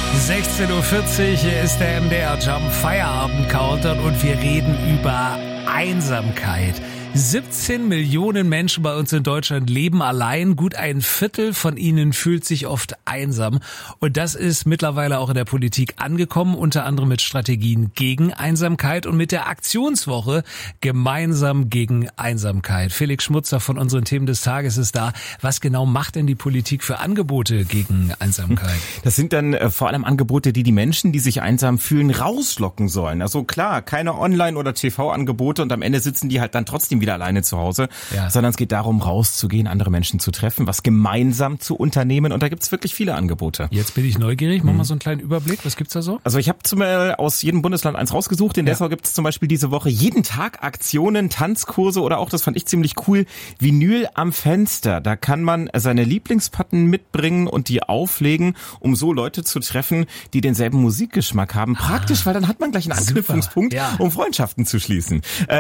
16.40 Uhr, hier ist der MDR Jump Feierabend Countdown und wir reden über Einsamkeit. 17 Millionen Menschen bei uns in Deutschland leben allein. Gut ein Viertel von ihnen fühlt sich oft einsam. Und das ist mittlerweile auch in der Politik angekommen, unter anderem mit Strategien gegen Einsamkeit und mit der Aktionswoche Gemeinsam gegen Einsamkeit. Felix Schmutzer von unseren Themen des Tages ist da. Was genau macht denn die Politik für Angebote gegen Einsamkeit? Das sind dann vor allem Angebote, die Menschen, die sich einsam fühlen, rauslocken sollen. Also klar, keine Online- oder TV-Angebote und am Ende sitzen die halt dann trotzdem wieder alleine zu Hause, sondern es geht darum, rauszugehen, andere Menschen zu treffen, was gemeinsam zu unternehmen und da gibt's wirklich viele Angebote. Jetzt bin ich neugierig, mach mal so einen kleinen Überblick, was gibt's da so? Also ich habe aus jedem Bundesland eins rausgesucht, in Dessau gibt's zum Beispiel diese Woche jeden Tag Aktionen, Tanzkurse oder auch, das fand ich ziemlich cool, Vinyl am Fenster. Da kann man seine Lieblingsplatten mitbringen und die auflegen, um so Leute zu treffen, die denselben Musikgeschmack haben. Praktisch, weil dann hat man gleich einen Anknüpfungspunkt, um Freundschaften zu schließen.